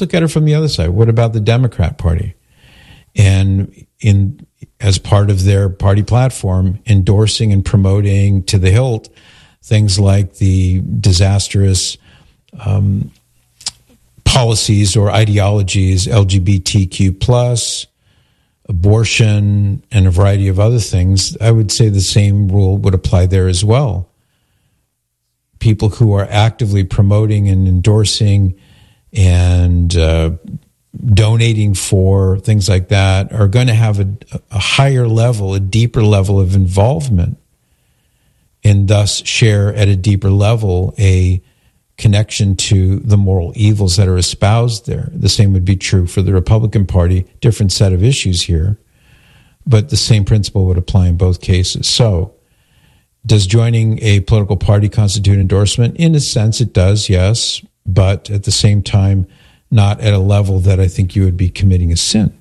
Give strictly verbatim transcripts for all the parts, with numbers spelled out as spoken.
look at it from the other side. What about the Democrat Party? And in as part of their party platform, endorsing and promoting to the hilt things like the disastrous um, policies or ideologies, L G B T Q plus, abortion, and a variety of other things. I would say the same rule would apply there as well. People who are actively promoting and endorsing and uh, donating for things like that are going to have a, a higher level, a deeper level of involvement, and thus share at a deeper level a connection to the moral evils that are espoused there. The same would be true for the Republican Party, different set of issues here, but the same principle would apply in both cases. So, does joining a political party constitute endorsement? In a sense, it does, yes, but at the same time, not at a level that I think you would be committing a sin.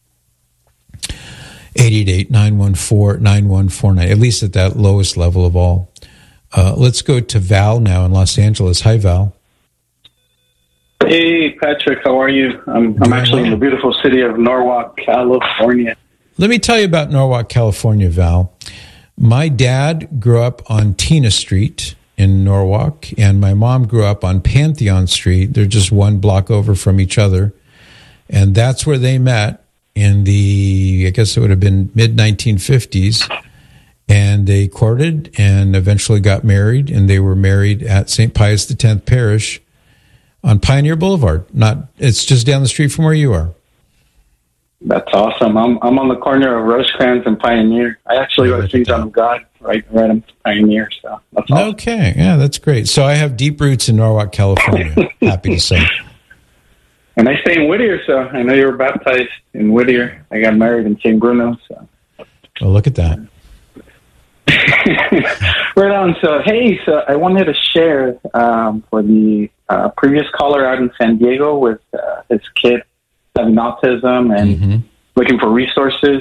eight eight eight, nine one four, nine one four nine, at least at that lowest level of all. Uh, let's go to Val now in Los Angeles. Hi, Val. Hey, Patrick, how are you? I'm, I'm actually in the beautiful city of Norwalk, California. Let me tell you about Norwalk, California, Val. My dad grew up on Tina Street in Norwalk, and my mom grew up on Pantheon Street. They're just one block over from each other. And that's where they met in the, I guess it would have been mid nineteen fifties. And they courted and eventually got married, and they were married at Saint Pius X Parish on Pioneer Boulevard. Not, it's just down the street from where you are. That's awesome. I'm I'm on the corner of Rosecrans and Pioneer. I actually wrote Saint John of God right right on Pioneer, so that's awesome. Okay, yeah, that's great. So I have deep roots in Norwalk, California. Happy to say. And I stay in Whittier, so I know you were baptized in Whittier. I got married in Saint Bruno, so. Well, look at that. Right on. So, hey, so I wanted to share um, for the uh, previous caller out in San Diego with uh, his kid having autism and mm-hmm. looking for resources.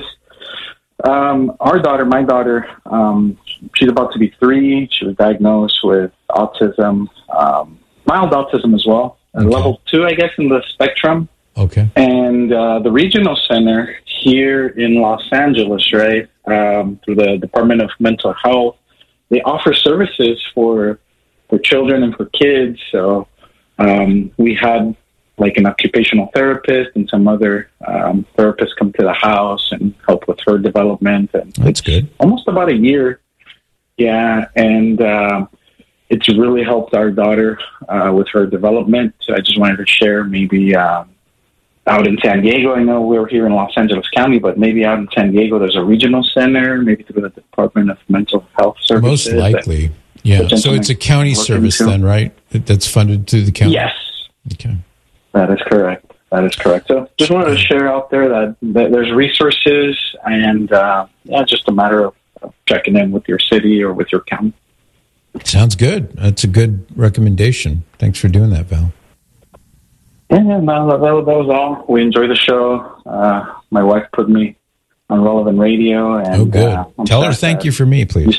Um, our daughter, my daughter, um, she's about to be three. She was diagnosed with autism, um, mild autism as well, okay. level two, I guess, in the spectrum. Okay. And uh, the regional center here in Los Angeles, right, um, through the Department of Mental Health, they offer services for for children and for kids. So um, we had like an occupational therapist and some other um, therapists come to the house and help with her development. And that's good. Almost about a year. Yeah. And uh, it's really helped our daughter uh, with her development. So I just wanted to share maybe um, out in San Diego. I know we're here in Los Angeles County, but maybe out in San Diego there's a regional center, maybe through the Department of Mental Health Services. Most likely. Yeah. So it's a county service then, right? That's funded through the county? Yes. Okay. That is correct. That is correct. So just wanted to share out there that, that there's resources, and uh, yeah, just a matter of, of checking in with your city or with your county. Sounds good. That's a good recommendation. Thanks for doing that, Val. Yeah, no, that, that was all. We enjoyed the show. Uh, my wife put me on Relevant Radio. And, oh, good. Uh, Tell her thank you for me, please.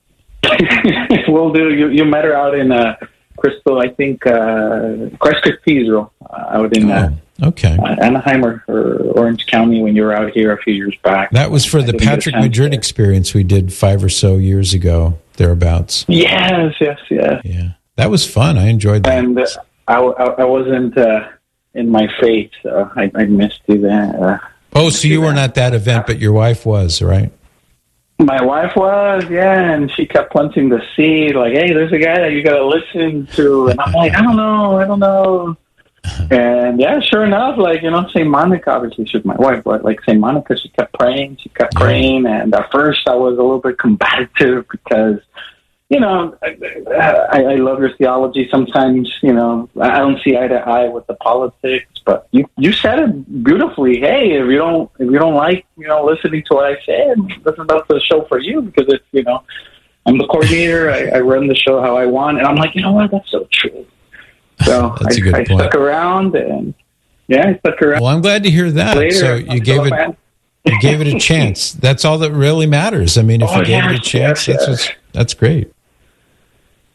We'll do. You, you met her out in uh, Crystal, I think, uh, Christ Cathedral, uh, out in uh, oh, okay. uh, Anaheim or, or Orange County when you were out here a few years back. That was for I the Patrick Madrid there. experience we did five or so years ago, thereabouts. Yes, yes, yes. Yeah, that was fun. I enjoyed that. And uh, I, I, I wasn't uh, in my faith, so I, I missed you there. Uh, oh, so you weren't at that event, but your wife was, right? My wife was, yeah, and she kept planting the seed, like, hey, there's a guy that you got to listen to. And I'm like, I don't know, I don't know. And, yeah, sure enough, like, you know, Saint Monica, obviously she's my wife, but, like, Saint Monica, she kept praying, she kept praying. And at first I was a little bit combative because, you know, I, I, I love your theology. Sometimes, you know, I don't see eye to eye with the politics, but you, you said it beautifully. Hey, if you don't, if you don't like, you know, listening to what I said, listen to the show for you, because it's, you know, I'm the coordinator. I, I run the show how I want. And I'm like, you know what? That's so true. So That's I, a good I point. stuck around and yeah, I stuck around. Well, I'm glad to hear that. Later, so you I'm gave it, fan. you gave it a chance. That's all that really matters. I mean, if Oh, you gave yes, it a chance, yes, that's yes. what's, that's great.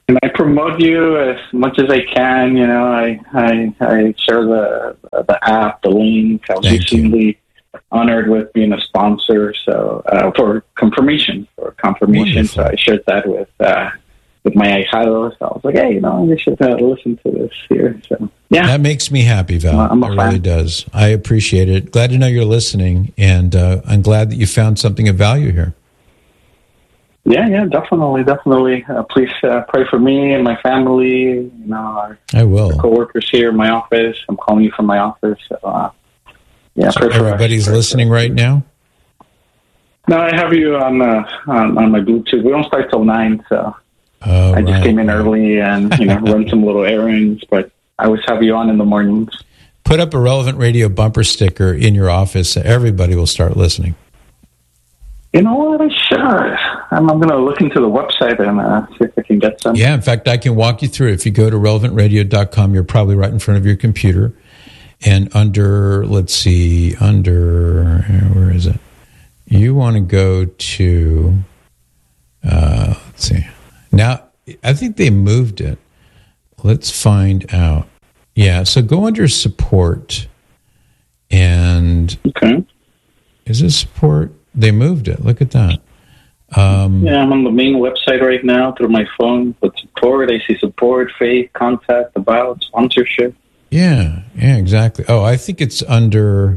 And I promote you as much as I can. You know, I I, I share the the app, the link. I was Thank recently you. honored with being a sponsor, so uh, for confirmation, for confirmation. Wonderful. So I shared that with uh, with my ahijado. So I was like, hey, you know, you should uh, listen to this here. So yeah, That makes me happy, Val. I'm a it fan. really does. I appreciate it. Glad to know you're listening, and uh, I'm glad that you found something of value here. Yeah, yeah, definitely, definitely. Uh, please uh, pray for me and my family. You know, our I will. coworkers here in my office. I'm calling you from my office. So, uh, yeah, So pray for us. everybody's Pray for listening us. right now? No, I have you on uh, on, on my Bluetooth. We don't start till nine, so Oh, I just right. came in early and you know run some little errands. But I always have you on in the mornings. Put up a Relevant Radio bumper sticker in your office. Everybody will start listening. You know what? I should. I'm, I'm going to look into the website and uh, see if I can get some. Yeah, in fact, I can walk you through it. If you go to relevant radio dot com, you're probably right in front of your computer. And under, let's see, under, where is it? You want to go to, uh, let's see. Now, I think they moved it. Let's find out. Yeah, so go under support. And Okay. is this support? They moved it. Look at that. Um, Yeah, I'm on the main website right now through my phone. With support, I see support, faith, contact, about, sponsorship. Yeah, yeah, exactly. Oh, I think it's under.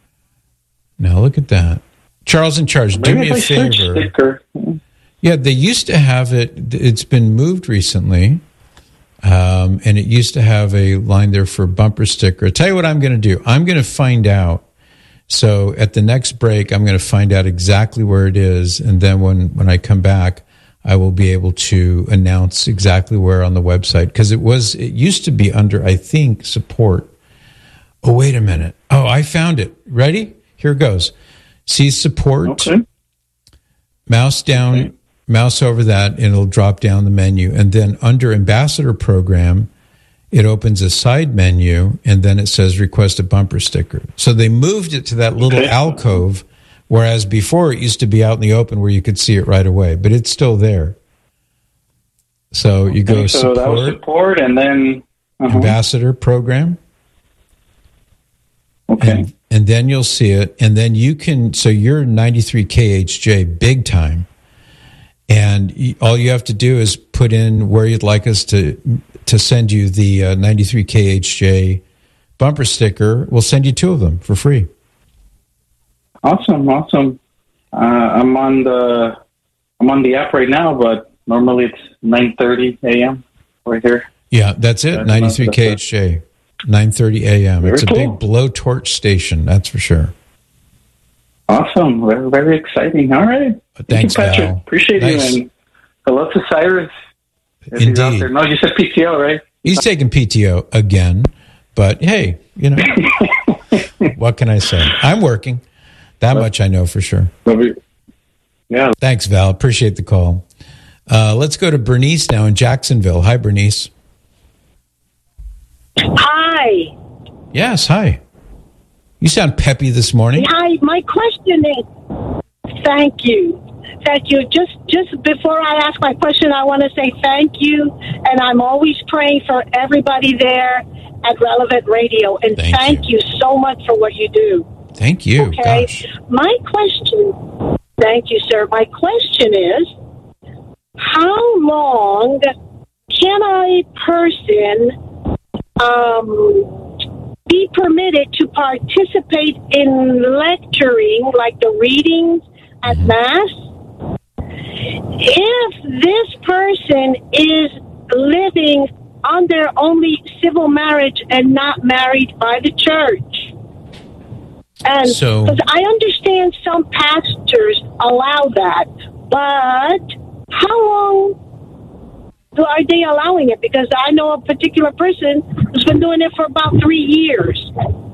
Now look at that. Charles in Charge, do Maybe me a if I search favor. sticker. Yeah, they used to have it. It's been moved recently, um, and it used to have a line there for bumper sticker. I'll tell you what I'm going to do. I'm going to find out. So at the next break, I'm going to find out exactly where it is, and then when when I come back, I will be able to announce exactly where on the website, because it was it used to be under, I think, support. Oh, wait a minute. Oh, I found it. Ready? Here goes. See support. Okay. Mouse down, Okay. mouse over that, and it'll drop down the menu. And then under Ambassador Program, it opens a side menu, and then it says request a bumper sticker. So they moved it to that little Okay. alcove, whereas before it used to be out in the open where you could see it right away, but it's still there. So you go Okay, so that was support, support, and then uh-huh. Ambassador Program, Okay. and, and then you'll see it. And then you can, so you're ninety-three K H J big time. And y- all you have to do is put in where you'd like us to to send you the uh, ninety-three K H J bumper sticker. We'll send you two of them for free. Awesome, awesome. Uh, I'm on the I'm on the app right now, but normally it's nine thirty a.m. right here. Yeah, that's it. That's ninety-three not- K H J, nine thirty a.m. Very It's a cool. big blowtorch station, that's for sure. Awesome, very very exciting. All right, But Thank thanks, you, Patrick. Val. Appreciate Nice. you, and hello to Cyrus. If he's out Indeed. there. No, you said P T O, right? He's taking P T O again, but hey, you know, what can I say? I'm working. That much I know for sure. Yeah. Thanks, Val. Appreciate the call. Uh, let's go to Bernice now in Jacksonville. Hi, Bernice. Hi. Yes, hi. You sound peppy this morning. Hi. My question is, thank you. Thank you. Just just before I ask my question, I want to say thank you. And I'm always praying for everybody there at Relevant Radio. And Thank thank, you. you. so much for what you do. Thank you. Okay. Gosh. My question, thank you, sir. My question is, how long can a person um, be permitted to participate in lecturing, like the readings at Mass, if this person is living under only civil marriage and not married by the church? And So- because I understand some pastors allow that, but how long do, are they allowing it? Because I know a particular person who's been doing it for about three years.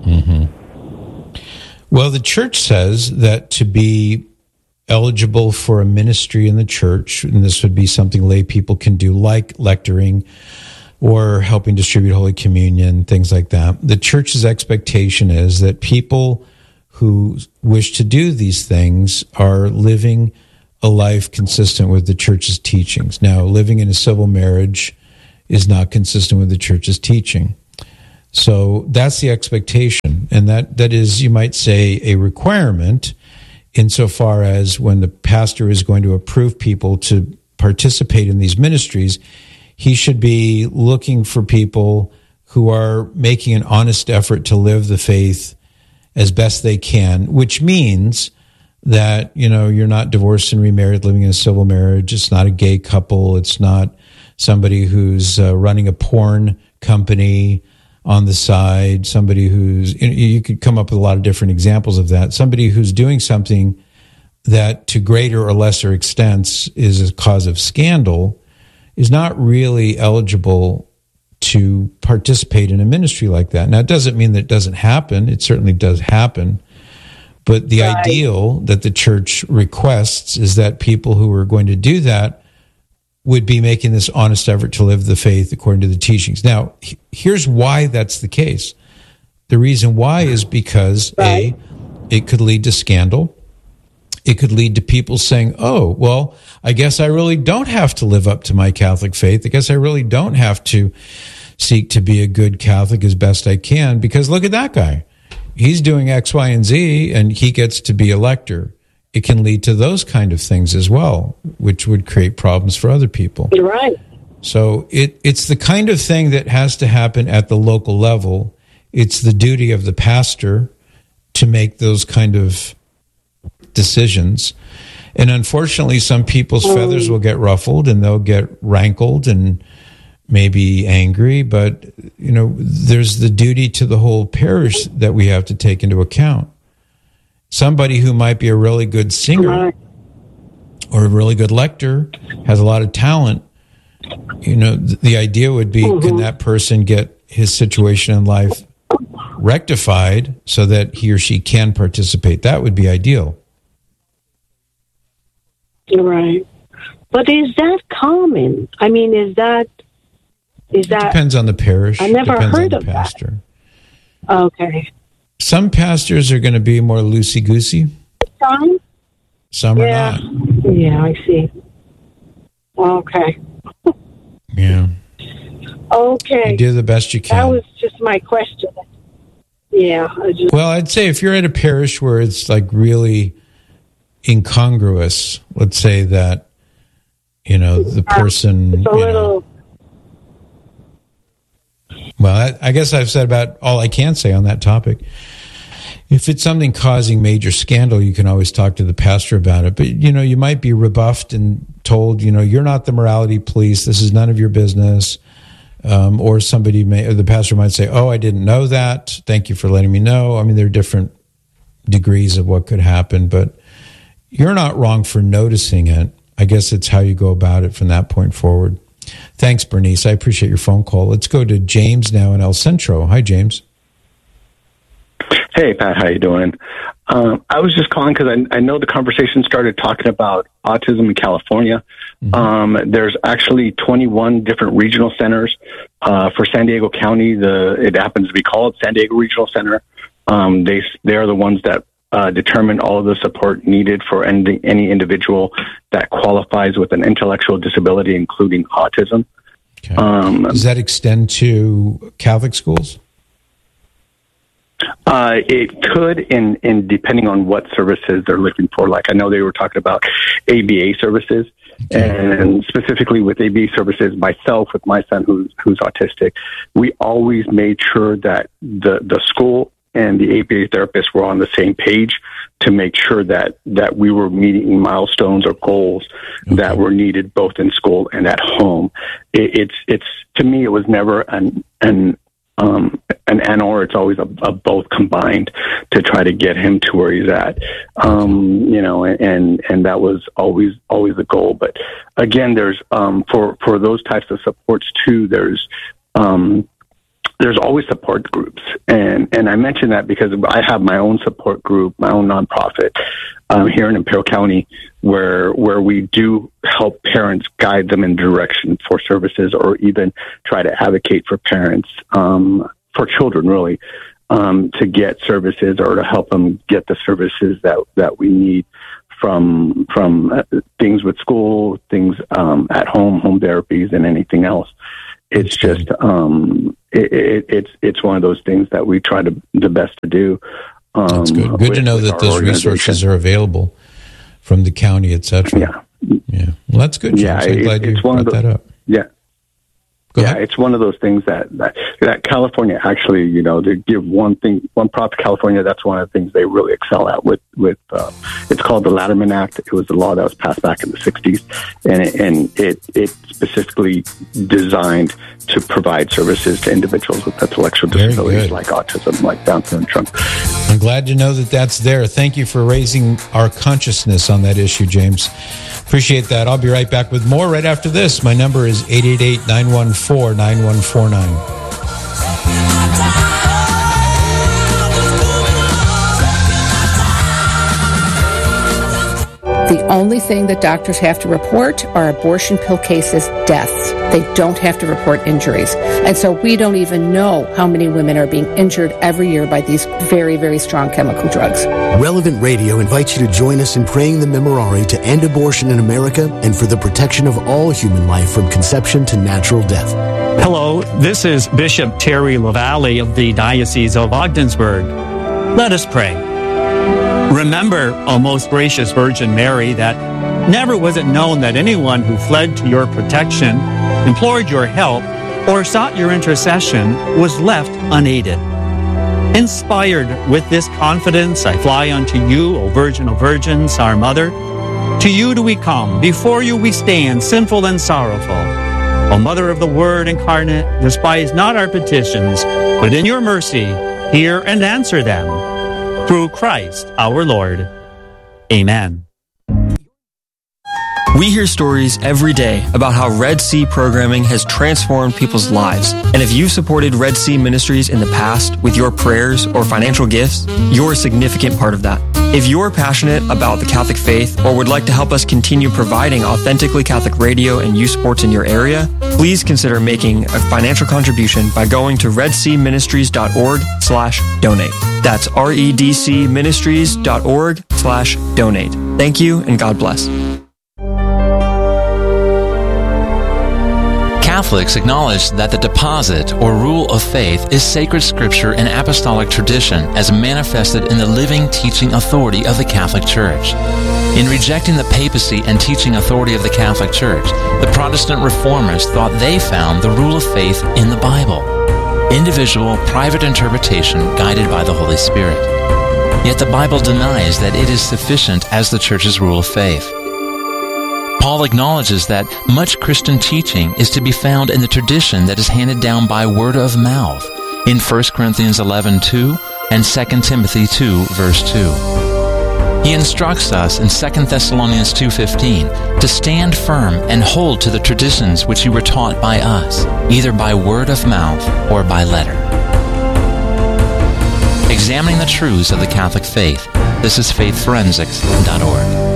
Well, the church says that to be eligible for a ministry in the church, and this would be something lay people can do, like lecturing or helping distribute Holy Communion, things like that. The church's expectation is that people who wish to do these things are living a life consistent with the church's teachings. Now, living in a civil marriage is not consistent with the church's teaching. So that's the expectation. And that, that is, you might say, a requirement insofar as when the pastor is going to approve people to participate in these ministries, he should be looking for people who are making an honest effort to live the faith as best they can, which means that, you know, you're not divorced and remarried, living in a civil marriage. It's not a gay couple. It's not somebody who's uh, running a porn company on the side, somebody who's, you could come up with a lot of different examples of that, somebody who's doing something that to greater or lesser extents is a cause of scandal is not really eligible to participate in a ministry like that. Now, it doesn't mean that it doesn't happen. It certainly does happen. But the right. ideal that the church requests is that people who are going to do that would be making this honest effort to live the faith according to the teachings. Now, here's why that's the case. The reason why is because, right. A, it could lead to scandal. It could lead to people saying, oh, well, I guess I really don't have to live up to my Catholic faith. I guess I really don't have to seek to be a good Catholic as best I can, because look at that guy. He's doing X, Y, and Z, and he gets to be elector. It can lead to those kind of things as well, which would create problems for other people. You're right. So it, it's the kind of thing that has to happen at the local level. It's the duty of the pastor to make those kind of decisions. And unfortunately, some people's um, feathers will get ruffled and they'll get rankled and maybe angry, but you know, there's the duty to the whole parish that we have to take into account. Somebody who might be a really good singer or a really good lector, has a lot of talent, you know, th- the idea would be, mm-hmm. can that person get his situation in life rectified so that he or she can participate? That would be ideal. Right. But is that common? I mean, is that... Is that, it depends on the parish. I never depends heard on of the pastor. That. Okay. Some pastors are going to be more loosey-goosey. Some? Some yeah. are not. Yeah, I see. Okay. Yeah. Okay. You do the best you can. That was just my question. Yeah. I just... Well, I'd say if you're at a parish where it's like really incongruous, let's say that, you know, the person... It's a you little... know, well, I, I guess I've said about all I can say on that topic. If it's something causing major scandal, you can always talk to the pastor about it. But, you know, you might be rebuffed and told, you know, you're not the morality police. This is none of your business. Um, or somebody may, or the pastor might say, oh, I didn't know that. Thank you for letting me know. I mean, there are different degrees of what could happen, but you're not wrong for noticing it. I guess it's how you go about it from that point forward. Thanks, Bernice. I appreciate your phone call. Let's go to James now in El Centro. Hi, James. Hey, Pat. How you doing? Um, I was just calling because I, I know the conversation started talking about autism in California. Mm-hmm. Um, there's actually twenty-one different regional centers uh, for San Diego County. The it happens to be called San Diego Regional Center. Um, they they are the ones that Uh, determine all of the support needed for any, any individual that qualifies with an intellectual disability, including autism. Okay. Um, Does that extend to Catholic schools? Uh, it could, in, in depending on what services they're looking for. Like I know they were talking about A B A services, okay. And specifically with A B A services, myself with my son who's who's autistic, we always made sure that the the school and the A B A therapists were on the same page to make sure that, that we were meeting milestones or goals okay. that were needed both in school and at home. It, it's, it's, to me, it was never an, an, um, an and or, it's always a, a both combined to try to get him to where he's at. Um, you know, and, and that was always, always the goal. But again, there's, um, for, for those types of supports too, there's, um, there's always support groups. And, and I mention that because I have my own support group, my own nonprofit um, here in Imperial County, where where we do help parents guide them in direction for services, or even try to advocate for parents, um, for children really, um, to get services or to help them get the services that, that we need from from uh, things with school, things um, at home, home therapies, and anything else. It's just um, it, it, it's it's one of those things that we try to the best to do. Um, That's good. Good with, to know that those resources are available from the county, et cetera. Yeah, yeah. Well, that's good, James. Yeah, I'm it, glad you it's one brought of the, that up. Yeah. Go yeah, ahead. It's one of those things that, that that California actually, you know, they give one thing, one prop to California. That's one of the things they really excel at. With with uh, it's called the Latterman Act. It was the law that was passed back in the sixties, and it, and it it specifically designed to provide services to individuals with intellectual disabilities like autism, like Down syndrome. I'm glad to know that that's there. Thank you for raising our consciousness on that issue, James. Appreciate that. I'll be right back with more right after this. My number is eight eight eight, nine one four, nine one four nine. The only thing that doctors have to report are abortion pill cases, deaths. They don't have to report injuries. And so we don't even know how many women are being injured every year by these very, very strong chemical drugs. Relevant Radio invites you to join us in praying the Memorare to end abortion in America and for the protection of all human life from conception to natural death. Hello, this is Bishop Terry LaValle of the Diocese of Ogdensburg. Let us pray. Remember, O most gracious Virgin Mary, that never was it known that anyone who fled to your protection, implored your help, or sought your intercession was left unaided. Inspired with this confidence, I fly unto you, O Virgin of Virgins, our Mother. To you do we come, before you we stand, sinful and sorrowful. O Mother of the Word incarnate, despise not our petitions, but in your mercy hear and answer them. Through Christ our Lord. Amen. We hear stories every day about how Red Sea programming has transformed people's lives. And if you've supported Red Sea Ministries in the past with your prayers or financial gifts, you're a significant part of that. If you're passionate about the Catholic faith or would like to help us continue providing authentically Catholic radio and youth sports in your area, please consider making a financial contribution by going to redseaministries.org slash donate. That's redcministries.org slash donate. Thank you and God bless. Catholics acknowledge that the deposit or rule of faith is sacred scripture and apostolic tradition as manifested in the living teaching authority of the Catholic Church. In rejecting the papacy and teaching authority of the Catholic Church, the Protestant reformers thought they found the rule of faith in the Bible. Individual, private interpretation guided by the Holy Spirit. Yet the Bible denies that it is sufficient as the Church's rule of faith. Paul acknowledges that much Christian teaching is to be found in the tradition that is handed down by word of mouth in First Corinthians eleven two and Second Timothy two, verse two. He instructs us in Second Thessalonians two fifteen to stand firm and hold to the traditions which you were taught by us, either by word of mouth or by letter. Examining the truths of the Catholic faith. This is faith forensics dot org.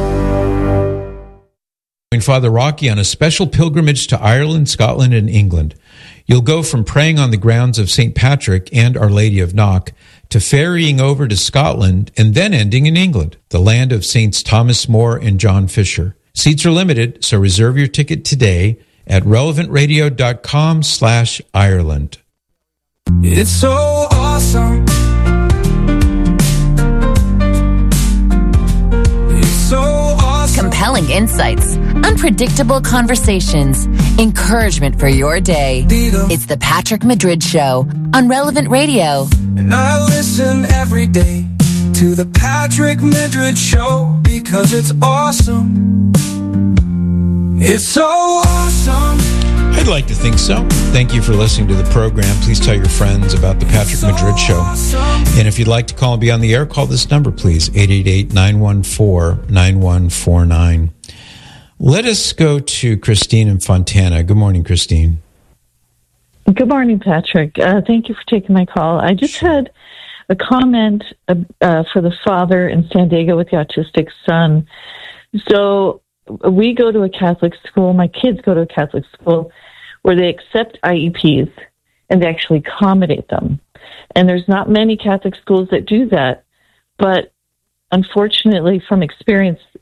Father Rocky on a special pilgrimage to Ireland, Scotland, and England. You'll go from praying on the grounds of Saint Patrick and Our Lady of Knock to ferrying over to Scotland and then ending in England, the land of Saints Thomas More and John Fisher. Seats are limited, so reserve your ticket today at relevantradio.com slash Ireland. It's so awesome. It's so awesome. Compelling insights, unpredictable conversations, encouragement for your day. It's the Patrick Madrid Show on Relevant Radio. And I listen every day to the Patrick Madrid Show because it's awesome. It's so awesome. I'd like to think so. Thank you for listening to the program. Please tell your friends about the Patrick Madrid Show. And if you'd like to call and be on the air, call this number, please, eight eight eight, nine one four, nine one four nine. Let us go to Christine in Fontana. Good morning, Christine. Good morning, Patrick. Uh, thank you for taking my call. I just had a comment uh, uh, for the father in San Diego with the autistic son. So we go to a Catholic school. My kids go to a Catholic school where they accept I E Ps and they actually accommodate them. And there's not many Catholic schools that do that. But unfortunately, from experience,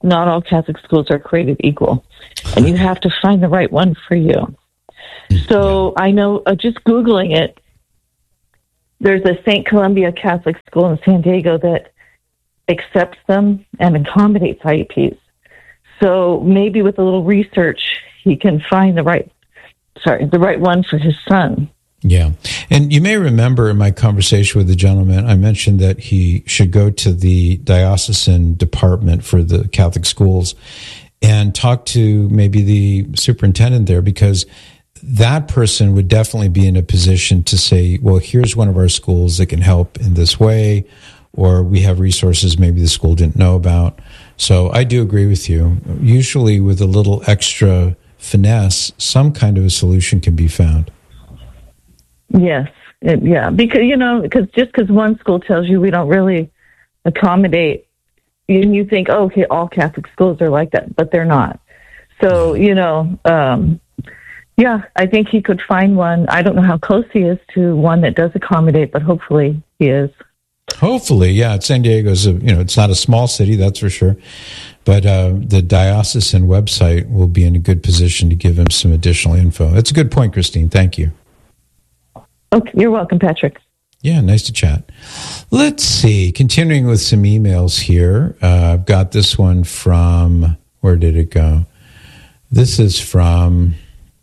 not all Catholic schools are created equal, and you have to find the right one for you. So I know, uh, just Googling it, there's a Saint Columbia Catholic school in San Diego that accepts them and accommodates I E Ps. So maybe with a little research, he can find the right, sorry, the right one for his son. Yeah. And you may remember in my conversation with the gentleman, I mentioned that he should go to the diocesan department for the Catholic schools and talk to maybe the superintendent there, because that person would definitely be in a position to say, well, here's one of our schools that can help in this way, or we have resources maybe the school didn't know about. So I do agree with you. Usually with a little extra finesse, some kind of a solution can be found. Yes, it, yeah, because, you know, because just because one school tells you we don't really accommodate, and you think, oh, okay, all Catholic schools are like that, but they're not. So, you know, um, yeah, I think he could find one. I don't know how close he is to one that does accommodate, but hopefully he is. Hopefully, yeah. San Diego's, a, you know, it's not a small city, that's for sure. But uh, the diocesan website will be in a good position to give him some additional info. That's a good point, Christine. Thank you. Okay, you're welcome, Patrick. Yeah, nice to chat. Let's see. Continuing with some emails here. Uh, I've got this one from, where did it go? This is from,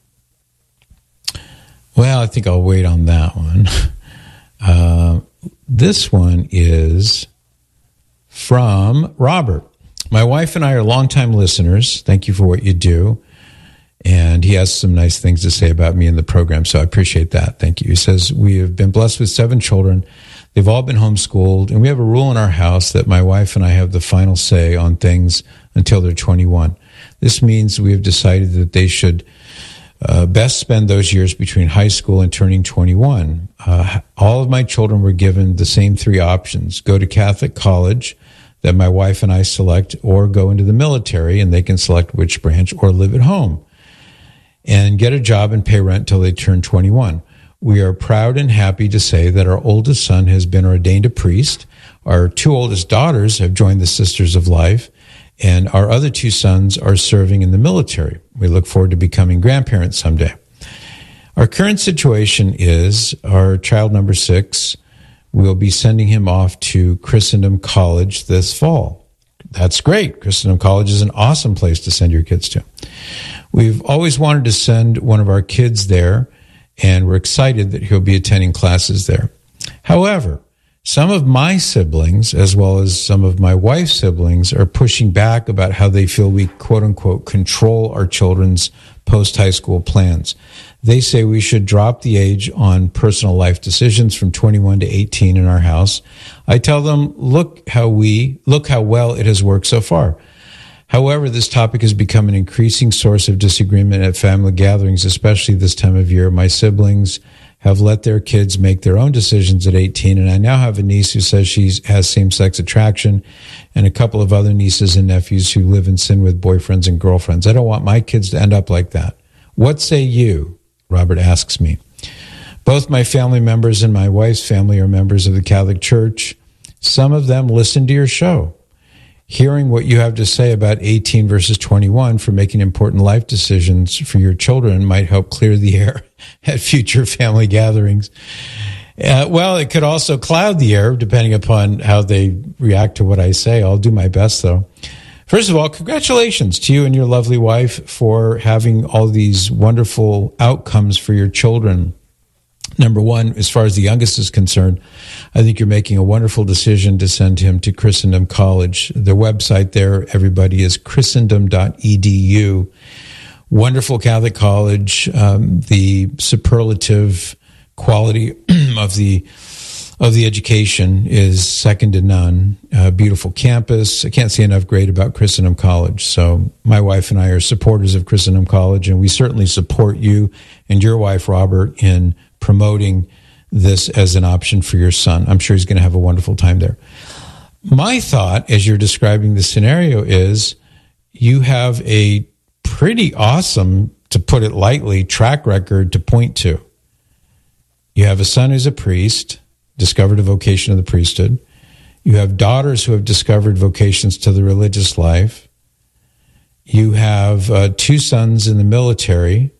well, I think I'll wait on that one. Uh, this one is from Robert. My wife and I are longtime listeners. Thank you for what you do. And he has some nice things to say about me in the program, so I appreciate that. Thank you. He says, we have been blessed with seven children. They've all been homeschooled, and we have a rule in our house that my wife and I have the final say on things until they're twenty-one. This means we have decided that they should uh, best spend those years between high school and turning twenty-one. Uh, all of my children were given the same three options: go to Catholic college that my wife and I select, or go into the military, and they can select which branch, or live at home and get a job and pay rent till they turn twenty-one. We are proud and happy to say that our oldest son has been ordained a priest. Our two oldest daughters have joined the Sisters of Life, and our other two sons are serving in the military. We look forward to becoming grandparents someday. Our current situation is our child number six, we'll be sending him off to Christendom College this fall. That's great. Christendom College is an awesome place to send your kids to. We've always wanted to send one of our kids there, and we're excited that he'll be attending classes there. However, some of my siblings, as well as some of my wife's siblings, are pushing back about how they feel we, quote-unquote, control our children's post-high school plans. They say we should drop the age on personal life decisions from twenty-one to eighteen in our house. I tell them, look how we, look how well it has worked so far. However, this topic has become an increasing source of disagreement at family gatherings, especially this time of year. My siblings have let their kids make their own decisions at eighteen, and I now have a niece who says she has same-sex attraction, and a couple of other nieces and nephews who live in sin with boyfriends and girlfriends. I don't want my kids to end up like that. What say you? Robert asks me. Both my family members and my wife's family are members of the Catholic Church. Some of them listen to your show. Hearing what you have to say about eighteen versus twenty-one for making important life decisions for your children might help clear the air at future family gatherings. Uh, well, it could also cloud the air depending upon how they react to what I say. I'll do my best, though. First of all, congratulations to you and your lovely wife for having all these wonderful outcomes for your children. Number one, as far as the youngest is concerned, I think you're making a wonderful decision to send him to Christendom College. The website there, everybody, is christendom dot e d u. Wonderful Catholic college. Um, the superlative quality of the of the education is second to none. Uh, beautiful campus. I can't say enough great about Christendom College. So my wife and I are supporters of Christendom College, and we certainly support you and your wife, Robert, in promoting this as an option for your son. I'm sure he's going to have a wonderful time there. My thought, as you're describing the scenario, is you have a pretty awesome, to put it lightly, track record to point to. You have a son who's a priest, discovered a vocation of the priesthood. You have daughters who have discovered vocations to the religious life. You have uh, two sons in the military.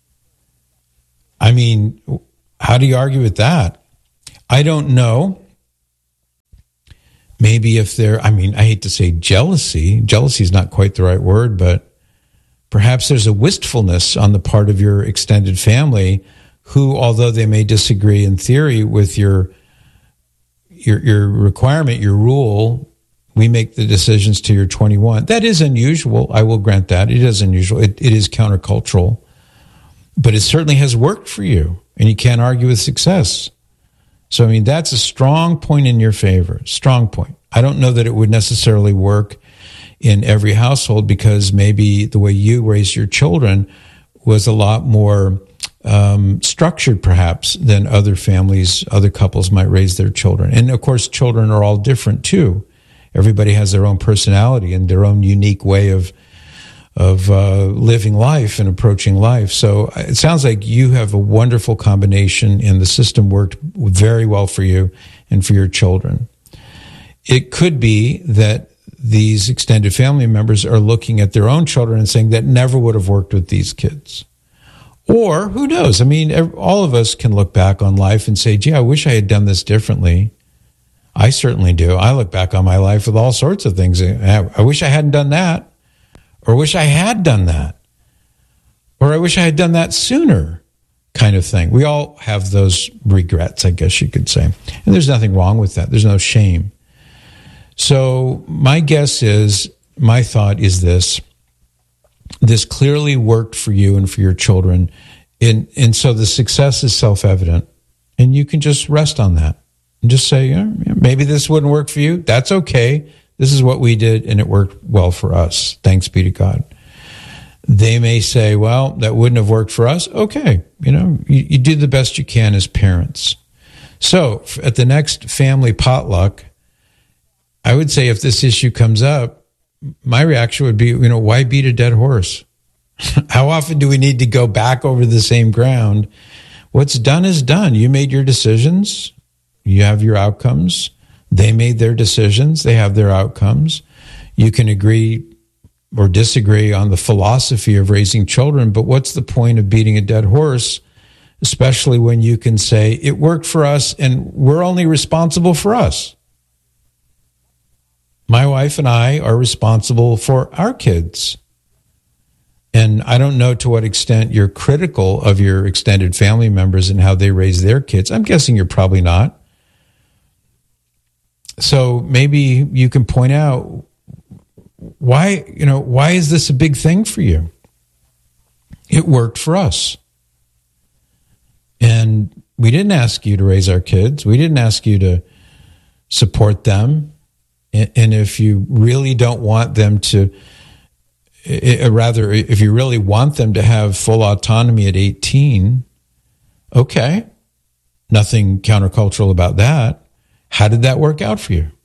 I mean, how do you argue with that? I don't know. Maybe if they're, I mean, I hate to say jealousy. Jealousy is not quite the right word, but perhaps there's a wistfulness on the part of your extended family who, although they may disagree in theory with your your, your requirement, your rule, we make the decisions till you're twenty-one. That is unusual. I will grant that. It is unusual. It, it is countercultural. But it certainly has worked for you, and you can't argue with success. So, I mean, that's a strong point in your favor, strong point. I don't know that it would necessarily work in every household because maybe the way you raised your children was a lot more um, structured, perhaps, than other families, other couples might raise their children. And, of course, children are all different, too. Everybody has their own personality and their own unique way of of uh, living life and approaching life. So it sounds like you have a wonderful combination and the system worked very well for you and for your children. It could be that these extended family members are looking at their own children and saying that never would have worked with these kids. Or who knows? I mean, all of us can look back on life and say, gee, I wish I had done this differently. I certainly do. I look back on my life with all sorts of things. I wish I hadn't done that. Or wish I had done that. Or I wish I had done that sooner, kind of thing. We all have those regrets, I guess you could say. And there's nothing wrong with that. There's no shame. So my guess is, my thought is this. This clearly worked for you and for your children. And, and so the success is self-evident. And you can just rest on that. And just say, yeah, maybe this wouldn't work for you. That's okay. This is what we did, and it worked well for us. Thanks be to God. They may say, well, that wouldn't have worked for us. Okay, you know, you, you do the best you can as parents. So at the next family potluck, I would say if this issue comes up, my reaction would be, you know, why beat a dead horse? How often do we need to go back over the same ground? What's done is done. You made your decisions. You have your outcomes. They made their decisions. They have their outcomes. You can agree or disagree on the philosophy of raising children, but what's the point of beating a dead horse, especially when you can say, it worked for us and we're only responsible for us. My wife and I are responsible for our kids. And I don't know to what extent you're critical of your extended family members and how they raise their kids. I'm guessing you're probably not. So maybe you can point out why, you know, why is this a big thing for you? It worked for us. And we didn't ask you to raise our kids. We didn't ask you to support them. And if you really don't want them to, rather, if you really want them to have full autonomy at eighteen, okay, nothing countercultural about that. How did that work out for you?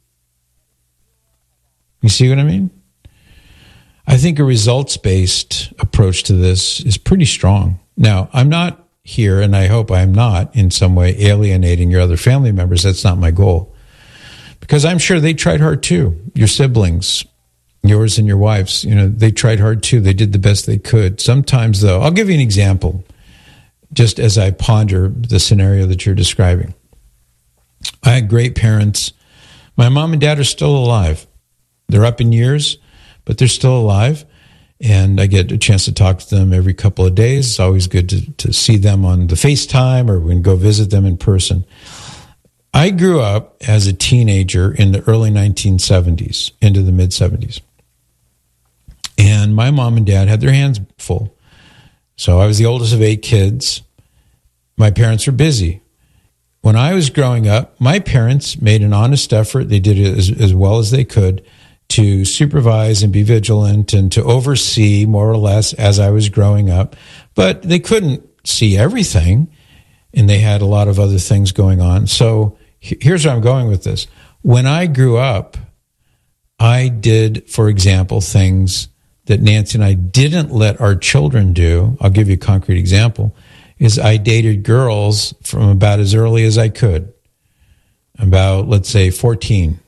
You see what I mean? I think a results-based approach to this is pretty strong. Now, I'm not here, and I hope I'm not in some way alienating your other family members. That's not my goal. Because I'm sure they tried hard too. Your siblings, yours and your wife's, you know, they tried hard too. They did the best they could. Sometimes, though, I'll give you an example, just as I ponder the scenario that you're describing. I had great parents. My mom and dad are still alive. They're up in years, but they're still alive. And I get a chance to talk to them every couple of days. It's always good to, to see them on the FaceTime, or we can go visit them in person. I grew up as a teenager in the early nineteen seventies, into the mid-seventies. And my mom and dad had their hands full. So I was the oldest of eight kids. My parents were busy. When I was growing up, my parents made an honest effort. They did it as, as well as they could to supervise and be vigilant and to oversee more or less as I was growing up. But they couldn't see everything, and they had a lot of other things going on. So here's where I'm going with this. When I grew up, I did, for example, things that Nancy and I didn't let our children do. I'll give you a concrete example. Is I dated girls from about as early as I could, about, let's say, fourteen.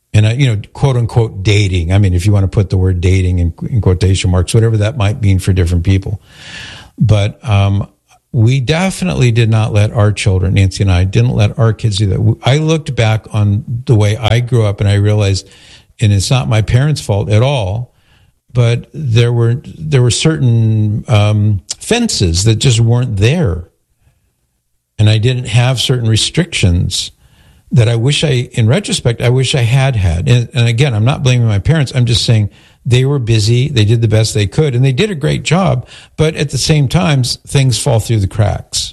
And, I, you know, quote unquote dating. I mean, if you want to put the word dating in, in quotation marks, whatever that might mean for different people. But um, we definitely did not let our children, Nancy and I, didn't let our kids do that. I looked back on the way I grew up and I realized, and it's not my parents' fault at all, but there were there were certain um, fences that just weren't there. And I didn't have certain restrictions that I wish I, in retrospect, I wish I had had. And, and again, I'm not blaming my parents. I'm just saying they were busy. They did the best they could, and they did a great job. But at the same time, things fall through the cracks.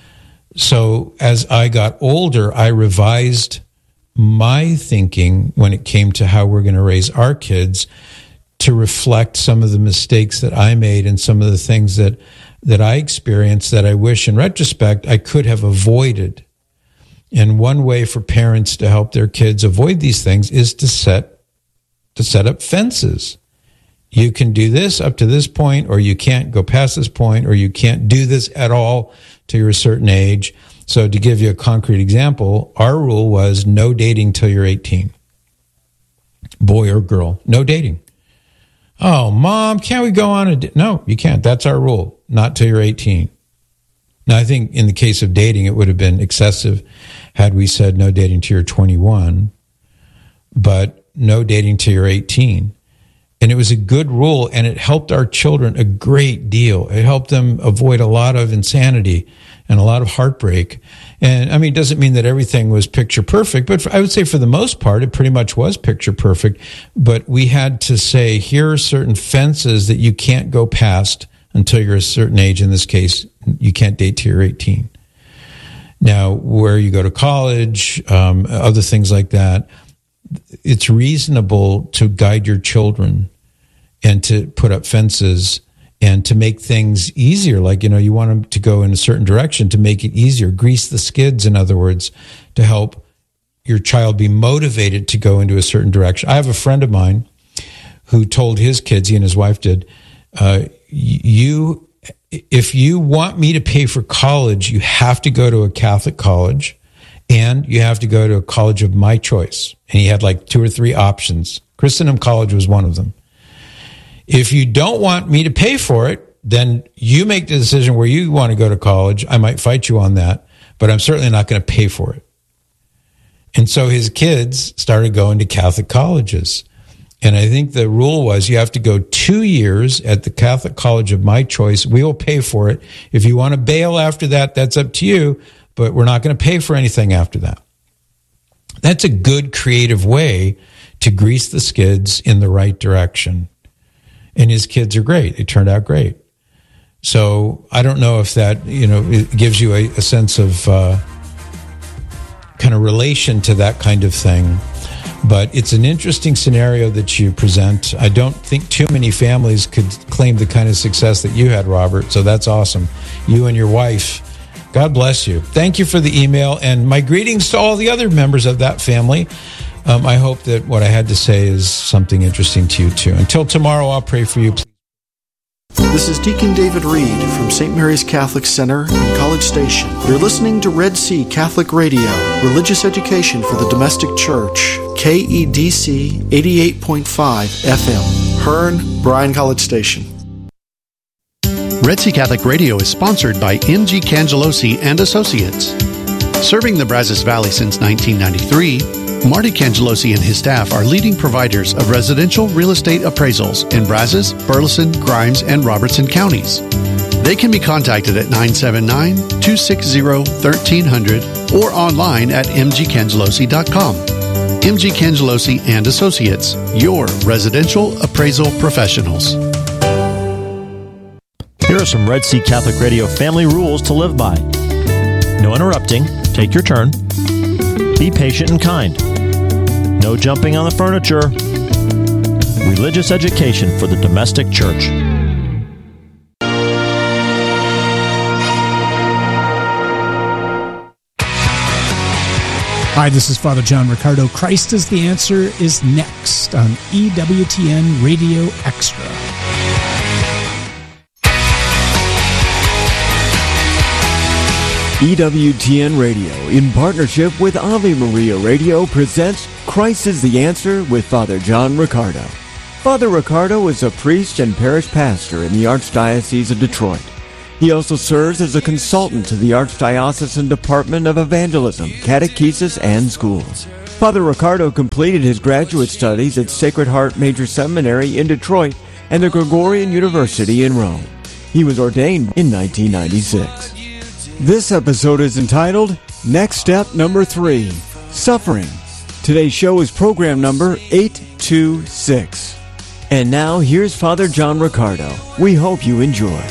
So as I got older, I revised my thinking when it came to how we're going to raise our kids to reflect some of the mistakes that I made and some of the things that, that I experienced that I wish, in retrospect, I could have avoided. And one way for parents to help their kids avoid these things is to set to set up fences. You can do this up to this point, or you can't go past this point, or you can't do this at all till you're a certain age. So to give you a concrete example, our rule was no dating till you're eighteen. Boy or girl, no dating. Oh, Mom, can't we go on a date? No, you can't. That's our rule. Not till you're eighteen. Now, I think in the case of dating, it would have been excessive had we said no dating till you're twenty-one, but no dating till you're eighteen. And it was a good rule, and it helped our children a great deal. It helped them avoid a lot of insanity and a lot of heartbreak. And I mean, it doesn't mean that everything was picture perfect, but for, I would say for the most part, it pretty much was picture perfect. But we had to say, here are certain fences that you can't go past until you're a certain age. In this case, you can't date till you're eighteen. Now, where you go to college, um, other things like that, it's reasonable to guide your children and to put up fences and to make things easier. Like, you know, you want them to go in a certain direction to make it easier. Grease the skids, in other words, to help your child be motivated to go into a certain direction. I have a friend of mine who told his kids, he and his wife did, uh, you, if you want me to pay for college, you have to go to a Catholic college and you have to go to a college of my choice. And he had like two or three options. Christendom College was one of them. If you don't want me to pay for it, then you make the decision where you want to go to college. I might fight you on that, but I'm certainly not going to pay for it. And so his kids started going to Catholic colleges. And I think the rule was you have to go two years at the Catholic college of my choice. We will pay for it. If you want to bail after that, that's up to you, but we're not going to pay for anything after that. That's a good creative way to grease the skids in the right direction. And his kids are great. They turned out great. So I don't know if that, you know, it gives you a, a sense of uh, kind of relation to that kind of thing. But it's an interesting scenario that you present. I don't think too many families could claim the kind of success that you had, Robert. So that's awesome. You and your wife. God bless you. Thank you for the email. And my greetings to all the other members of that family. Um, I hope that what I had to say is something interesting to you, too. Until tomorrow, I'll pray for you. This is Deacon David Reed from Saint Mary's Catholic Center in College Station. You're listening to Red Sea Catholic Radio, religious education for the domestic church, K E D C eighty-eight point five F M, Hearn, Bryan College Station. Red Sea Catholic Radio is sponsored by M G Cangelosi and Associates. Serving the Brazos Valley since nineteen ninety-three, Marty Cangelosi and his staff are leading providers of residential real estate appraisals in Brazos, Burleson, Grimes, and Robertson counties. They can be contacted at nine seven nine, two six zero, one three zero zero or online at m g cangelosi dot com. M G Cangelosi and Associates, your residential appraisal professionals. Here are some Red Sea Catholic Radio family rules to live by. No interrupting. Take your turn. Be patient and kind. No jumping on the furniture. Religious education for the domestic church. Hi, this is Father John Ricardo. Christ is the Answer is next on E W T N Radio Extra. E W T N Radio, in partnership with Ave Maria Radio, presents Christ is the Answer with Father John Riccardo. Father Riccardo is a priest and parish pastor in the Archdiocese of Detroit. He also serves as a consultant to the Archdiocesan Department of Evangelism, Catechesis, and Schools. Father Riccardo completed his graduate studies at Sacred Heart Major Seminary in Detroit and the Gregorian University in Rome. He was ordained in nineteen ninety-six. This episode is entitled Next Step Number Three, Suffering. Today's show is program number eight two six. And now here's Father John Riccardo. We hope you enjoy.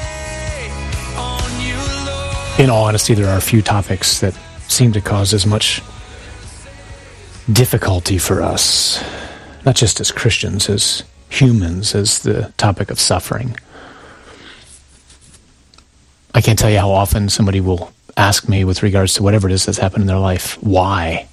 In all honesty, there are a few topics that seem to cause as much difficulty for us, not just as Christians, as humans, as the topic of suffering. I can't tell you how often somebody will ask me with regards to whatever it is that's happened in their life, why?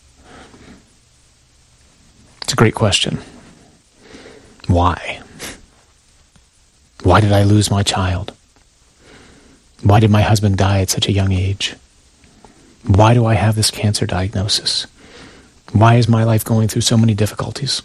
It's a great question. Why? Why did I lose my child? Why did my husband die at such a young age? Why do I have this cancer diagnosis? Why is my life going through so many difficulties?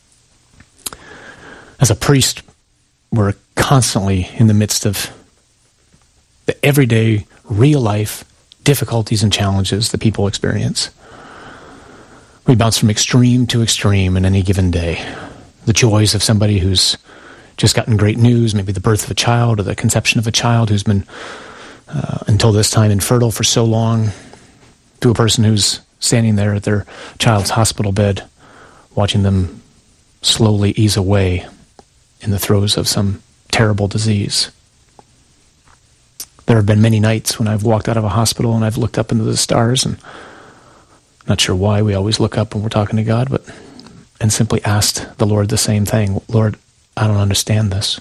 As a priest, we're constantly in the midst of the everyday, real-life difficulties and challenges that people experience. We bounce from extreme to extreme in any given day. The joys of somebody who's just gotten great news, maybe the birth of a child or the conception of a child who's been, uh, until this time, infertile for so long, to a person who's standing there at their child's hospital bed, watching them slowly ease away in the throes of some terrible disease. There have been many nights when I've walked out of a hospital and I've looked up into the stars, and not sure why we always look up when we're talking to God, but and simply asked the Lord the same thing. Lord, I don't understand this.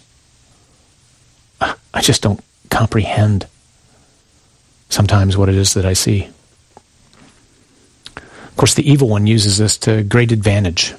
I just don't comprehend sometimes what it is that I see. Of course, the evil one uses this to great advantage.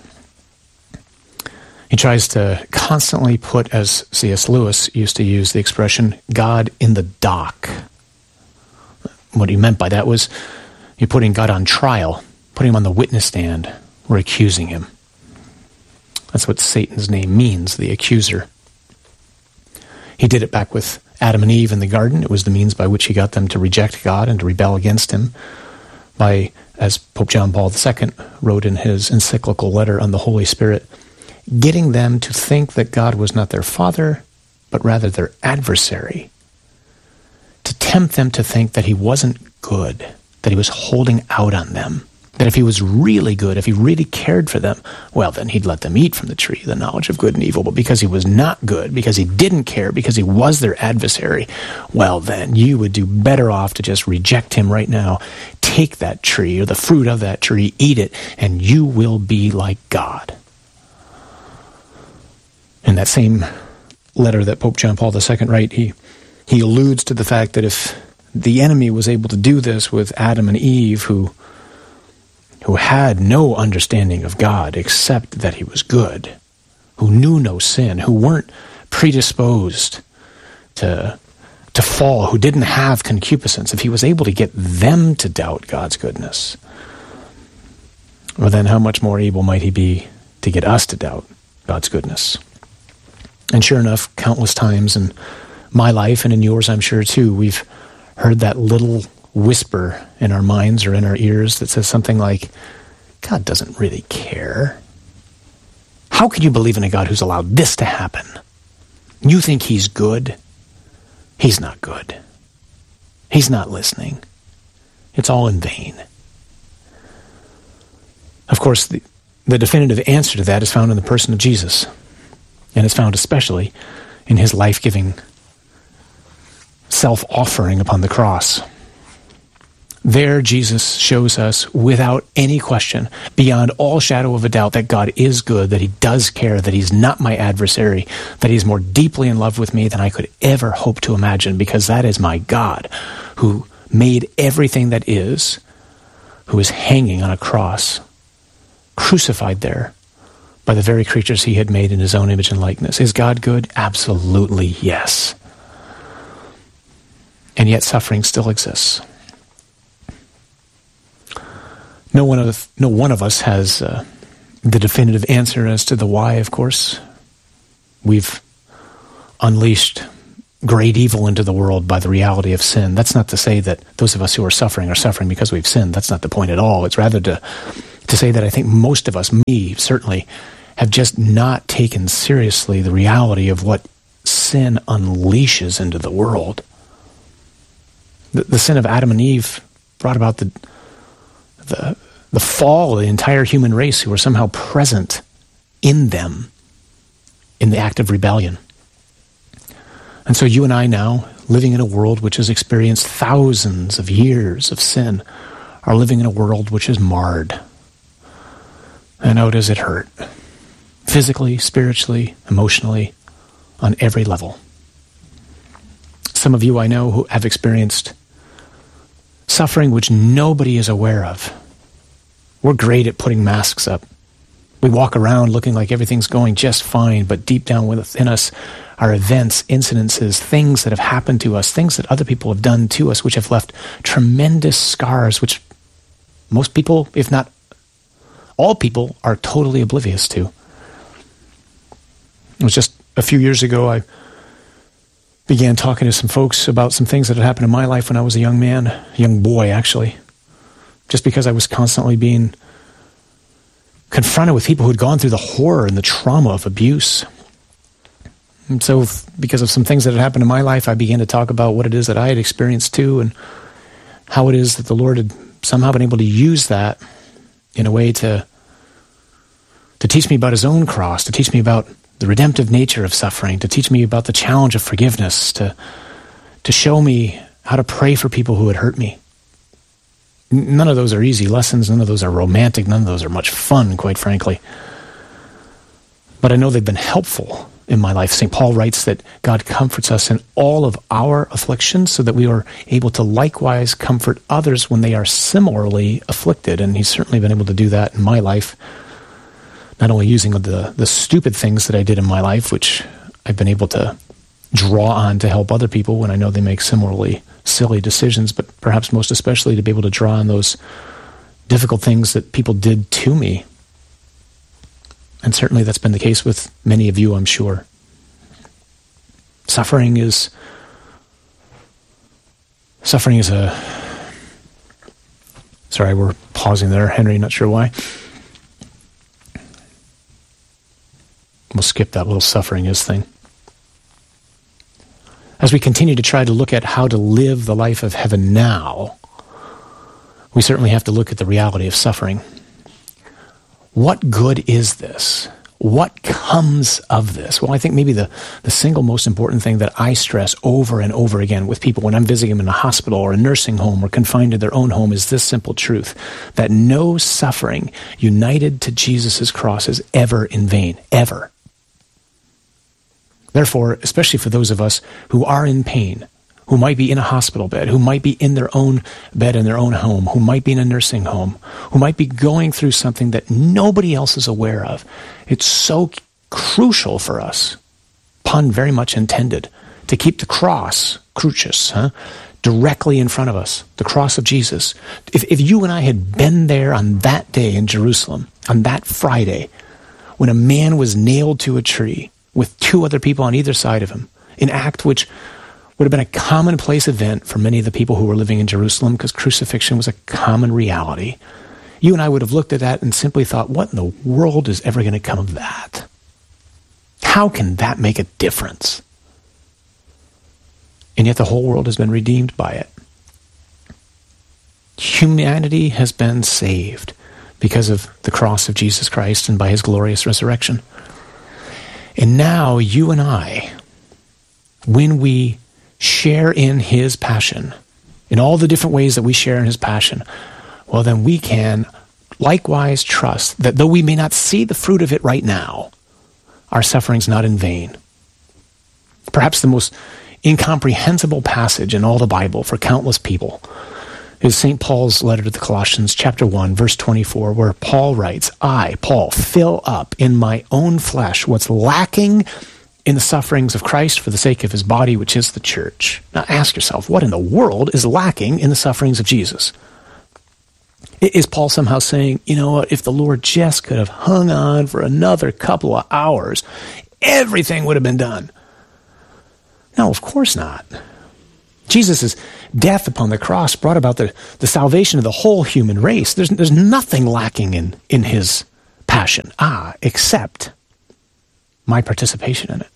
He tries to constantly put, as C S Lewis used to use the expression, God in the dock. What he meant by that was you're putting God on trial, putting him on the witness stand. We're accusing him. That's what Satan's name means, the accuser. He did it back with Adam and Eve in the garden. It was the means by which he got them to reject God and to rebel against him by, as Pope John Paul the Second wrote in his encyclical letter on the Holy Spirit, getting them to think that God was not their father, but rather their adversary, to tempt them to think that he wasn't good, that he was holding out on them, that if he was really good, if he really cared for them, well, then he'd let them eat from the tree, the knowledge of good and evil. But because he was not good, because he didn't care, because he was their adversary, well, then you would do better off to just reject him right now. Take that tree, or the fruit of that tree, eat it, and you will be like God. In that same letter that Pope John Paul the Second wrote, he, he alludes to the fact that if the enemy was able to do this with Adam and Eve, who who had no understanding of God except that he was good, who knew no sin, who weren't predisposed to, to fall, who didn't have concupiscence, if he was able to get them to doubt God's goodness, well, then how much more able might he be to get us to doubt God's goodness? And sure enough, countless times in my life and in yours, I'm sure too, we've heard that little whisper in our minds or in our ears that says something like, God doesn't really care. How could you believe in a God who's allowed this to happen? You think he's good? He's not good. He's not listening. It's all in vain. Of course, the, the definitive answer to that is found in the person of Jesus. And it's found especially in his life-giving self-offering upon the cross. There, Jesus shows us without any question, beyond all shadow of a doubt, that God is good, that he does care, that he's not my adversary, that he's more deeply in love with me than I could ever hope to imagine, because that is my God, who made everything that is, who is hanging on a cross, crucified there by the very creatures he had made in his own image and likeness. Is God good? Absolutely yes. And yet suffering still exists. No one of no one of us has uh, the definitive answer as to the why, of course. We've unleashed great evil into the world by the reality of sin. That's not to say that those of us who are suffering are suffering because we've sinned. That's not the point at all. It's rather to, to say that I think most of us, me certainly, have just not taken seriously the reality of what sin unleashes into the world. The, the sin of Adam and Eve brought about the, the, the fall of the entire human race who were somehow present in them in the act of rebellion. And so you and I now, living in a world which has experienced thousands of years of sin, are living in a world which is marred. And oh, does it hurt? Physically, spiritually, emotionally, on every level. Some of you I know who have experienced suffering which nobody is aware of. We're great at putting masks up. We walk around looking like everything's going just fine, but deep down within us are events, incidences, things that have happened to us, things that other people have done to us, which have left tremendous scars, which most people, if not all people, are totally oblivious to. It was just a few years ago I began talking to some folks about some things that had happened in my life when I was a young man, a young boy actually, just because I was constantly being confronted with people who had gone through the horror and the trauma of abuse. And so because of some things that had happened in my life, I began to talk about what it is that I had experienced too, and how it is that the Lord had somehow been able to use that in a way to to teach me about his own cross, to teach me about the redemptive nature of suffering, to teach me about the challenge of forgiveness, to to show me how to pray for people who had hurt me. None of those are easy lessons. None of those are romantic. None of those are much fun, quite frankly. But I know they've been helpful in my life. Saint Paul writes that God comforts us in all of our afflictions so that we are able to likewise comfort others when they are similarly afflicted. And he's certainly been able to do that in my life, not only using the, the stupid things that I did in my life, which I've been able to draw on to help other people when I know they make similarly silly decisions, but perhaps most especially to be able to draw on those difficult things that people did to me. And certainly that's been the case with many of you, I'm sure. Suffering is suffering is a sorry, we're pausing there, Henry, not sure why. We'll skip that little suffering is thing. As we continue to try to look at how to live the life of heaven now, we certainly have to look at the reality of suffering. What good is this? What comes of this? Well, I think maybe the, the single most important thing that I stress over and over again with people when I'm visiting them in a hospital or a nursing home or confined to their own home is this simple truth, that no suffering united to Jesus' cross is ever in vain, ever. Therefore, especially for those of us who are in pain, who might be in a hospital bed, who might be in their own bed in their own home, who might be in a nursing home, who might be going through something that nobody else is aware of, it's so crucial for us, pun very much intended, to keep the cross, crucis, huh, directly in front of us, the cross of Jesus. If, if you and I had been there on that day in Jerusalem, on that Friday, when a man was nailed to a tree, with two other people on either side of him, an act which would have been a commonplace event for many of the people who were living in Jerusalem because crucifixion was a common reality. You and I would have looked at that and simply thought, what in the world is ever going to come of that? How can that make a difference? And yet the whole world has been redeemed by it. Humanity has been saved because of the cross of Jesus Christ and by his glorious resurrection. And now you and I, when we share in his passion, in all the different ways that we share in his passion, well, then we can likewise trust that though we may not see the fruit of it right now, our suffering's not in vain. Perhaps the most incomprehensible passage in all the Bible for countless people is Saint Paul's letter to the Colossians, chapter one, verse twenty-four, where Paul writes, I, Paul, fill up in my own flesh what's lacking in the sufferings of Christ for the sake of his body, which is the church. Now ask yourself, what in the world is lacking in the sufferings of Jesus? Is Paul somehow saying, you know what, if the Lord just could have hung on for another couple of hours, everything would have been done? No, of course not. Jesus' death upon the cross brought about the, the salvation of the whole human race. There's, there's nothing lacking in, in his passion. Ah, except my participation in it.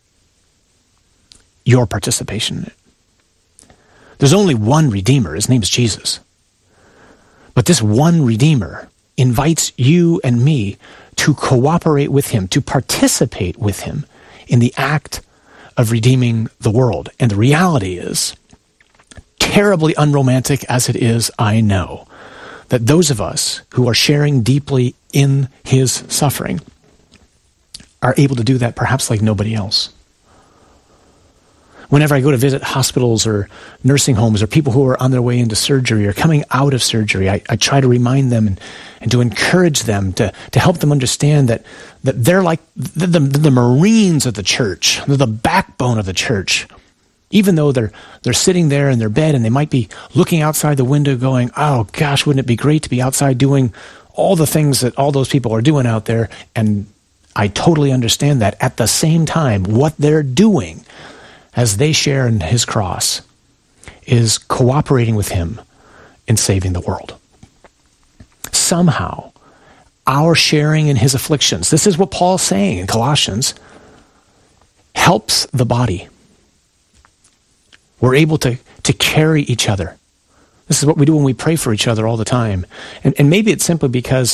Your participation in it. There's only one Redeemer. His name is Jesus. But this one Redeemer invites you and me to cooperate with him, to participate with him in the act of redeeming the world. And the reality is, terribly unromantic as it is, I know, that those of us who are sharing deeply in his suffering are able to do that perhaps like nobody else. Whenever I go to visit hospitals or nursing homes or people who are on their way into surgery or coming out of surgery, I, I try to remind them and, and to encourage them, to, to help them understand that, that they're like the, the, the Marines of the church. They're the backbone of the church. Even though they're they're sitting there in their bed and they might be looking outside the window going, oh gosh, wouldn't it be great to be outside doing all the things that all those people are doing out there? And I totally understand that. At the same time, what they're doing as they share in his cross is cooperating with him in saving the world. Somehow, our sharing in his afflictions, this is what Paul's saying in Colossians, helps the body. We're able to, to carry each other. This is what we do when we pray for each other all the time. And, and maybe it's simply because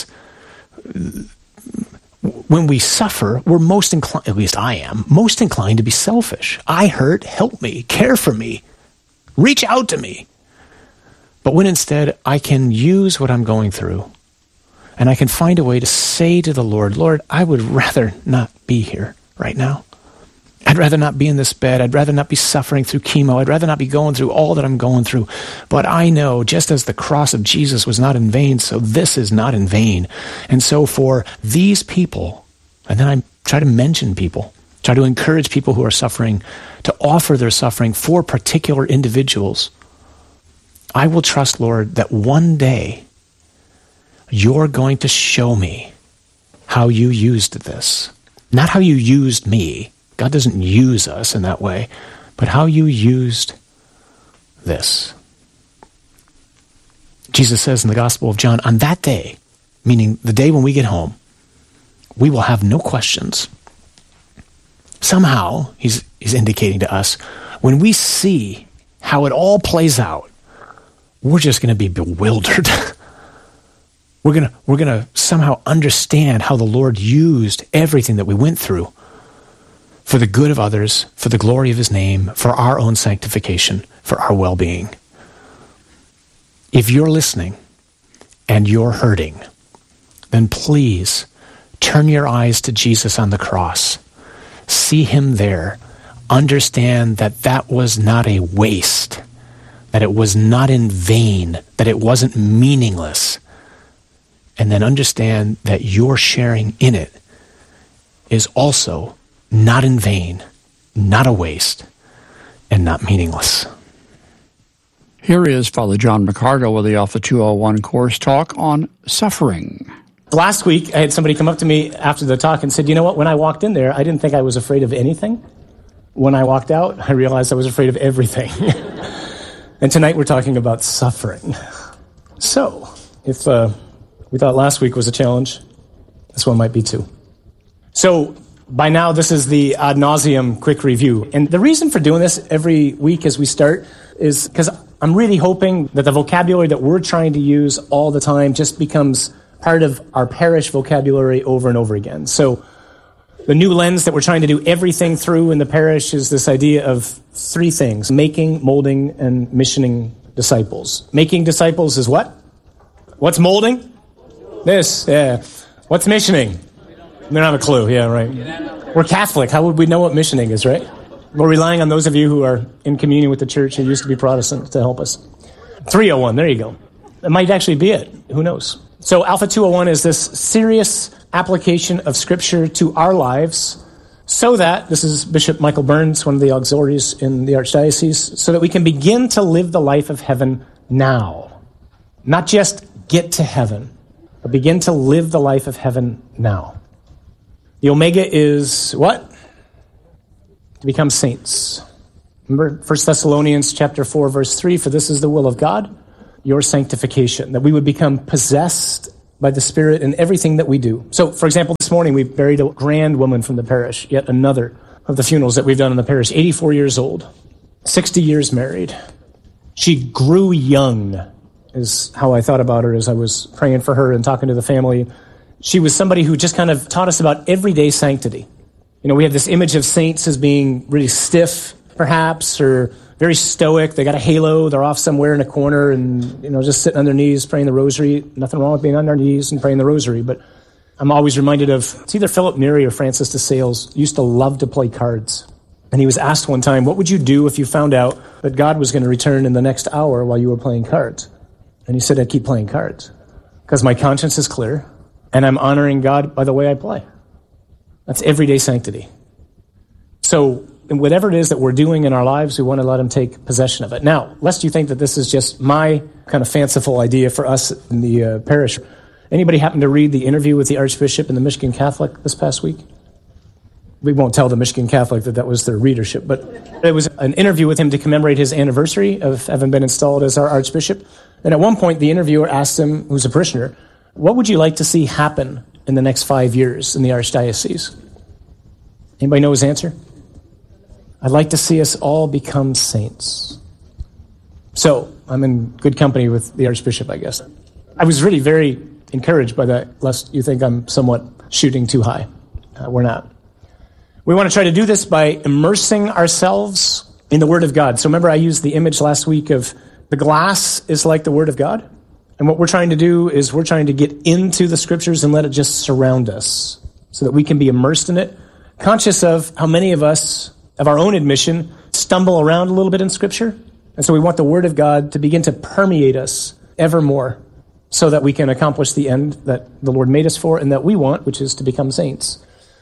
when we suffer, we're most inclined, at least I am, most inclined to be selfish. I hurt, help me, care for me, reach out to me. But when instead I can use what I'm going through and I can find a way to say to the Lord, Lord, I would rather not be here right now. I'd rather not be in this bed. I'd rather not be suffering through chemo. I'd rather not be going through all that I'm going through. But I know just as the cross of Jesus was not in vain, so this is not in vain. And so for these people, and then I try to mention people, try to encourage people who are suffering to offer their suffering for particular individuals, I will trust, Lord, that one day you're going to show me how you used this. Not how you used me. God doesn't use us in that way, but how you used this. Jesus says in the Gospel of John, on that day, meaning the day when we get home, we will have no questions. Somehow, he's, he's indicating to us, when we see how it all plays out, we're just going to be bewildered. we're going to we're going to somehow understand how the Lord used everything that we went through for the good of others, for the glory of his name, for our own sanctification, for our well-being. If you're listening and you're hurting, then please turn your eyes to Jesus on the cross. See him there. Understand that that was not a waste, that it was not in vain, that it wasn't meaningless. And then understand that your sharing in it is also not in vain, not a waste, and not meaningless. Here is Father John Riccardo with the Alpha two oh one course talk on suffering. Last week, I had somebody come up to me after the talk and said, you know what, when I walked in there, I didn't think I was afraid of anything. When I walked out, I realized I was afraid of everything. And tonight we're talking about suffering. So, if uh, we thought last week was a challenge, this one might be too. So, by now, this is the ad nauseum quick review. And the reason for doing this every week as we start is because I'm really hoping that the vocabulary that we're trying to use all the time just becomes part of our parish vocabulary over and over again. So the new lens that we're trying to do everything through in the parish is this idea of three things: making, molding, and missioning disciples. Making disciples is what? What's molding? This, yeah. What's missioning? We don't have a clue. Yeah, right. We're Catholic. How would we know what missioning is, right? We're relying on those of you who are in communion with the church and used to be Protestant to help us. three oh one, there you go. That might actually be it. Who knows? So Alpha two oh one is this serious application of Scripture to our lives so that, this is Bishop Michael Burns, one of the auxiliaries in the Archdiocese, so that we can begin to live the life of heaven now. Not just get to heaven, but begin to live the life of heaven now. The omega is what? To become saints. Remember First Thessalonians chapter four, verse three, for this is the will of God, your sanctification, that we would become possessed by the Spirit in everything that we do. So, for example, this morning we buried a grand woman from the parish, yet another of the funerals that we've done in the parish, eighty-four years old, sixty years married. She grew young, is how I thought about her as I was praying for her and talking to the family. She was somebody who just kind of taught us about everyday sanctity. You know, we have this image of saints as being really stiff, perhaps, or very stoic. They got a halo. They're off somewhere in a corner and, you know, just sitting on their knees praying the rosary. Nothing wrong with being on their knees and praying the rosary. But I'm always reminded of, it's either Philip Neri or Francis de Sales used to love to play cards. And he was asked one time, what would you do if you found out that God was going to return in the next hour while you were playing cards? And he said, I'd keep playing cards because my conscience is clear and I'm honoring God by the way I play. That's everyday sanctity. So whatever it is that we're doing in our lives, we want to let him take possession of it. Now, lest you think that this is just my kind of fanciful idea for us in the uh, parish, anybody happen to read the interview with the Archbishop and the Michigan Catholic this past week? We won't tell the Michigan Catholic that that was their readership, but it was an interview with him to commemorate his anniversary of having been installed as our Archbishop. And at one point, the interviewer asked him, who's a parishioner, what would you like to see happen in the next five years in the Archdiocese? Anybody know his answer? I'd like to see us all become saints. So I'm in good company with the Archbishop, I guess. I was really very encouraged by that, lest you think I'm somewhat shooting too high. Uh, we're not. We want to try to do this by immersing ourselves in the Word of God. So remember I used the image last week of the glass is like the Word of God. And what we're trying to do is we're trying to get into the Scriptures and let it just surround us so that we can be immersed in it, conscious of how many of us, of our own admission, stumble around a little bit in Scripture. And so we want the Word of God to begin to permeate us ever more so that we can accomplish the end that the Lord made us for and that we want, which is to become saints.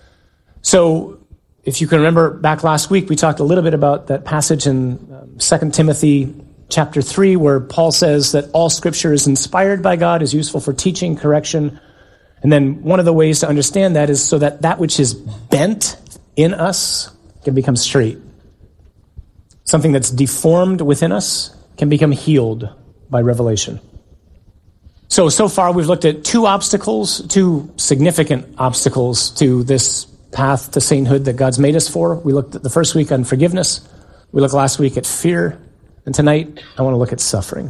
So if you can remember back last week, we talked a little bit about that passage in um, Second Timothy chapter three, where Paul says that all Scripture is inspired by God, is useful for teaching, correction. And then one of the ways to understand that is so that that which is bent in us can become straight. Something that's deformed within us can become healed by revelation. So, so far we've looked at two obstacles, two significant obstacles to this path to sainthood that God's made us for. We looked at the first week on forgiveness. We looked last week at fear. And tonight, I want to look at suffering.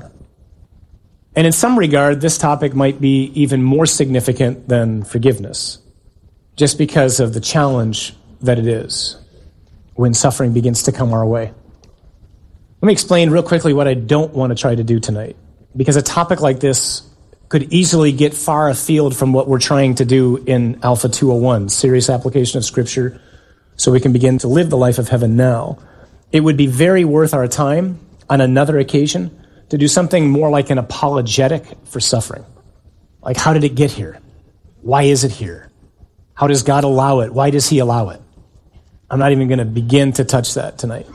And in some regard, this topic might be even more significant than forgiveness, just because of the challenge that it is when suffering begins to come our way. Let me explain real quickly what I don't want to try to do tonight, because a topic like this could easily get far afield from what we're trying to do in Alpha two oh one, serious application of Scripture, so we can begin to live the life of heaven now. It would be very worth our time on another occasion to do something more like an apologetic for suffering. Like, how did it get here? Why is it here? How does God allow it? Why does he allow it? I'm not even going to begin to touch that tonight.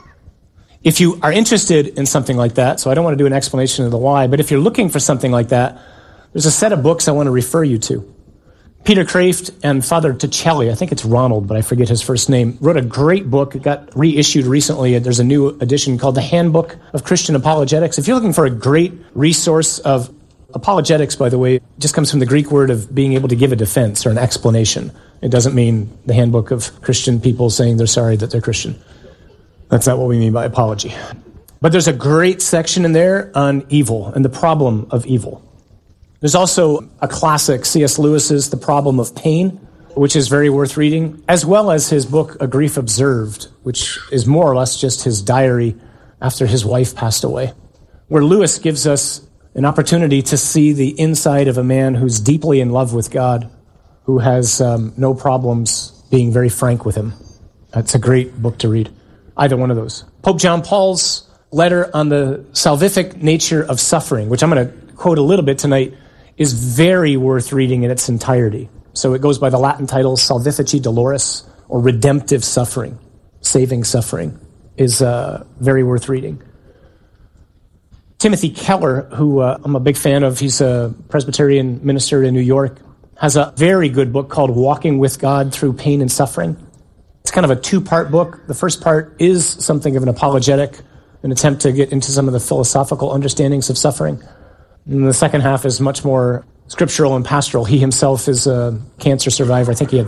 If you are interested in something like that, so I don't want to do an explanation of the why, but if you're looking for something like that, there's a set of books I want to refer you to. Peter Kraft and Father Ticelli, I think it's Ronald, but I forget his first name, wrote a great book. It got reissued recently. There's a new edition called The Handbook of Christian Apologetics. If you're looking for a great resource of apologetics, by the way, it just comes from the Greek word of being able to give a defense or an explanation. It doesn't mean the handbook of Christian people saying they're sorry that they're Christian. That's not what we mean by apology. But there's a great section in there on evil and the problem of evil. There's also a classic, C S Lewis's The Problem of Pain, which is very worth reading, as well as his book, A Grief Observed, which is more or less just his diary after his wife passed away, where Lewis gives us an opportunity to see the inside of a man who's deeply in love with God, who has um, no problems being very frank with him. It's a great book to read, either one of those. Pope John Paul's letter on the salvific nature of suffering, which I'm going to quote a little bit tonight, is very worth reading in its entirety. So it goes by the Latin title Salvifici Doloris, or redemptive suffering, saving suffering, is uh, very worth reading. Timothy Keller, who uh, I'm a big fan of, he's a Presbyterian minister in New York, has a very good book called Walking with God Through Pain and Suffering. It's kind of a two-part book. The first part is something of an apologetic, an attempt to get into some of the philosophical understandings of suffering. And the second half is much more scriptural and pastoral. He himself is a cancer survivor. I think he had